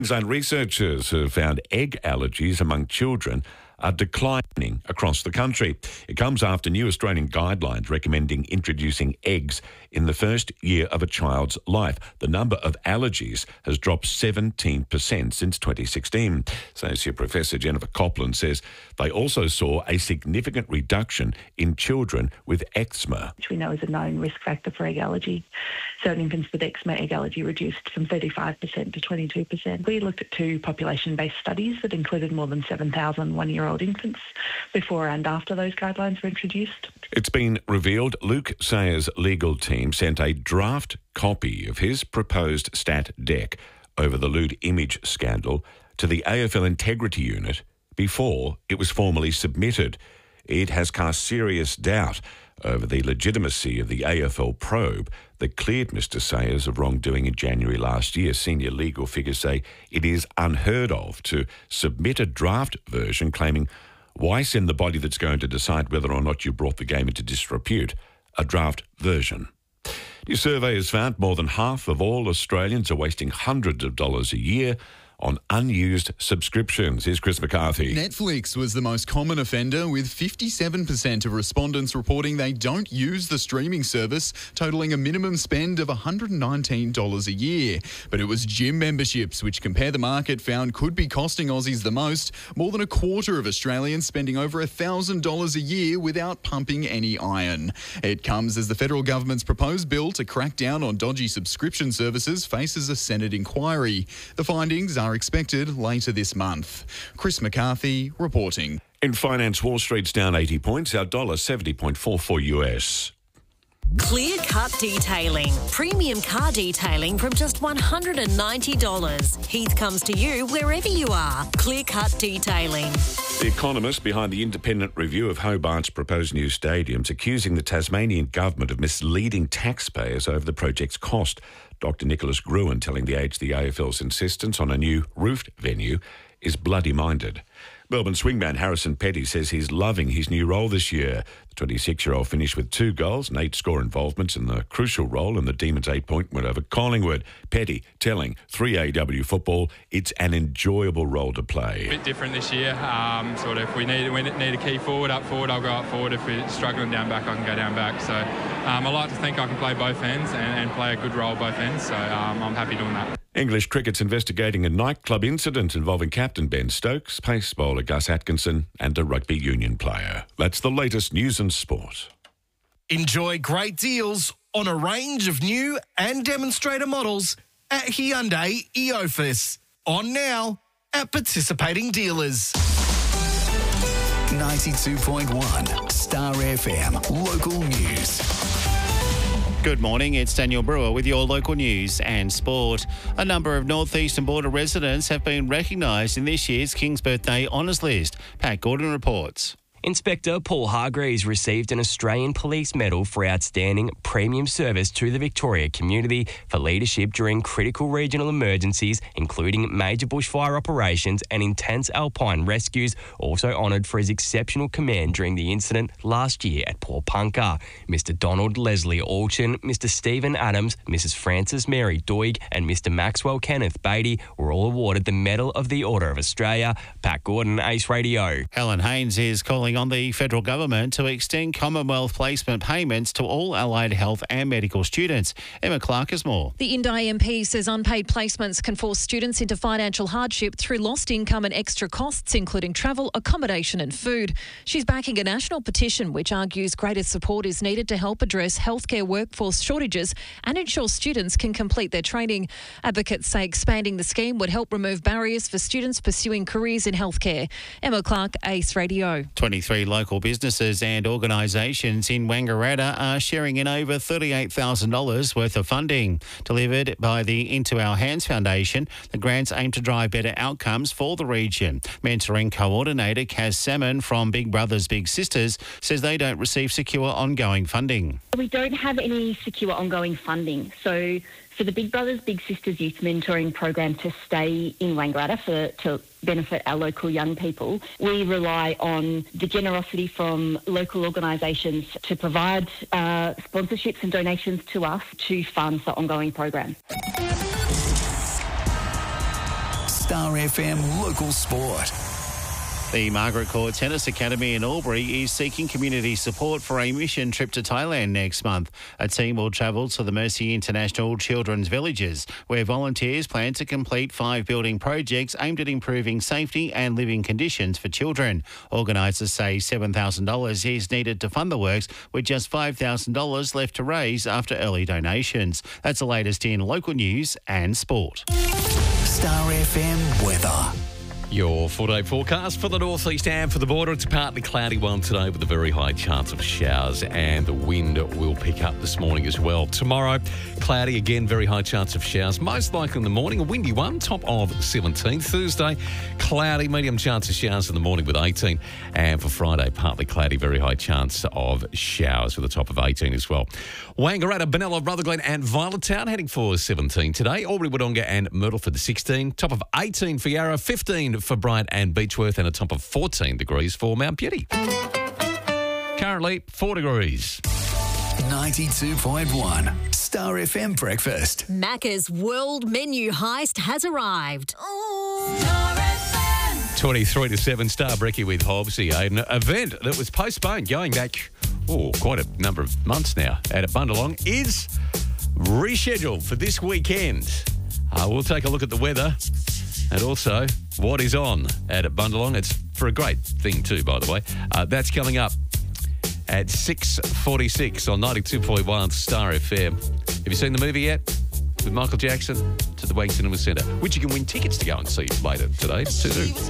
Queensland researchers have found egg allergies among children are declining across the country. It comes after new Australian guidelines recommending introducing eggs in the first year of a child's life. The number of allergies has dropped 17% since 2016. Associate Professor Jennifer Copland says they also saw a significant reduction in children with eczema, which we know is a known risk factor for egg allergy. Certain infants with eczema egg allergy reduced from 35% to 22%. We looked at 2 population-based studies that included more than 7,000 one-year-old infants before and after those guidelines were introduced. It's been revealed Luke Sayers' legal team sent a draft copy of his proposed stat dec over the lewd image scandal to the AFL Integrity Unit before it was formally submitted. It has cast serious doubt over the legitimacy of the AFL probe that cleared Mr Sayers of wrongdoing in January last year. Senior legal figures say it is unheard of to submit a draft version claiming, why send the body that's going to decide whether or not you brought the game into disrepute a draft version? New survey has found more than half of all Australians are wasting hundreds of dollars a year on unused subscriptions. Here's Chris McCarthy. Netflix was the most common offender, with 57% of respondents reporting they don't use the streaming service, totalling a minimum spend of $119 a year. But it was gym memberships, which Compare the Market found could be costing Aussies the most. More than a quarter of Australians spending over $1,000 a year without pumping any iron. It comes as the federal government's proposed bill to crack down on dodgy subscription services faces a Senate inquiry. The findings are expected later this month. Chris McCarthy reporting. In finance, Wall Street's down 80 points, our dollar 70.44 US. Clear Cut Detailing. Premium car detailing from just $190. Heath comes to you wherever you are. Clear Cut Detailing. The economist behind the independent review of Hobart's proposed new stadiums accusing the Tasmanian government of misleading taxpayers over the project's cost. Dr Nicholas Gruen telling The Age the AFL's insistence on a new roofed venue is bloody-minded. Melbourne swingman Harrison Petty says he's loving his new role this year. The 26-year-old finished with 2 goals and 8 score involvements in the crucial role in the Demons' 8-point win over Collingwood. Petty telling 3AW Football it's an enjoyable role to play. A bit different this year. If we need a key forward, I'll go up forward. If we're struggling down back, I can go down back. So I like to think I can play both ends and play a good role both ends. So I'm happy doing that. English cricket's investigating a nightclub incident involving captain Ben Stokes, pace bowler Gus Atkinson and a rugby union player. That's the latest news and sport. Enjoy great deals on a range of new and demonstrator models at Hyundai Eofus. On now at participating dealers. 92.1 Star FM Local News. Good morning, it's Daniel Brewer with your local news and sport. A number of northeastern border residents have been recognised in this year's King's Birthday Honours List. Pat Gordon reports. Inspector Paul Hargreaves received an Australian Police Medal for outstanding premium service to the Victoria community for leadership during critical regional emergencies, including major bushfire operations and intense alpine rescues. Also honoured for his exceptional command during the incident last year at Pawnpukka. Mr Donald Leslie Alchin, Mr Stephen Adams, Mrs Frances Mary Doig and Mr Maxwell Kenneth Beatty were all awarded the Medal of the Order of Australia. Pat Gordon, Ace Radio. Helen Haynes is calling on the federal government to extend Commonwealth placement payments to all allied health and medical students. Emma Clark has more. The Indi MP says unpaid placements can force students into financial hardship through lost income and extra costs, including travel, accommodation and food. She's backing a national petition which argues greater support is needed to help address healthcare workforce shortages and ensure students can complete their training. Advocates say expanding the scheme would help remove barriers for students pursuing careers in healthcare. Emma Clark, Ace Radio. 23 local businesses and organisations in Wangaratta are sharing in over $38,000 worth of funding. Delivered by the Into Our Hands Foundation, the grants aim to drive better outcomes for the region. Mentoring coordinator Kaz Salmon from Big Brothers Big Sisters says they don't receive secure ongoing funding. We don't have any secure ongoing funding. So for the Big Brothers Big Sisters Youth Mentoring Program to stay in Wangaratta to benefit our local young people, we rely on the generosity from local organisations to provide sponsorships and donations to us to fund the ongoing program. Star FM Local Sport. The Margaret Court Tennis Academy in Albury is seeking community support for a mission trip to Thailand next month. A team will travel to the Mercy International Children's Villages, where volunteers plan to complete 5 building projects aimed at improving safety and living conditions for children. Organisers say $7,000 is needed to fund the works, with just $5,000 left to raise after early donations. That's the latest in local news and sport. Star FM weather. Your 4-day forecast for the northeast and for the border. It's a partly cloudy one today with a very high chance of showers, and the wind will pick up this morning as well. Tomorrow, cloudy again, very high chance of showers, most likely in the morning, a windy one, top of 17. Thursday, cloudy, medium chance of showers in the morning with 18. And for Friday, partly cloudy, very high chance of showers with a top of 18 as well. Wangaratta, Benalla, Rutherglen and Violettown heading for 17 today. Albury, Wodonga and Myrtleford 16. Top of 18 for Yarra, 15 for Bryant and Beechworth, and a top of 14 degrees for Mount Beauty. Currently 4 degrees. 92.1 Star FM Breakfast. Macca's World Menu Heist has arrived. 23 to 7, Star Brekkie with Hobbsy. An event that was postponed going back, quite a number of months now at Bundalong is rescheduled for this weekend. We'll take a look at the weather and also what is on at Bundalong. It's for a great thing too, by the way. That's coming up at 6:46 on 92.1 Star FM. Have you seen the movie yet? With Michael Jackson to the Wang Cinema Centre, which you can win tickets to go and see later today. To do.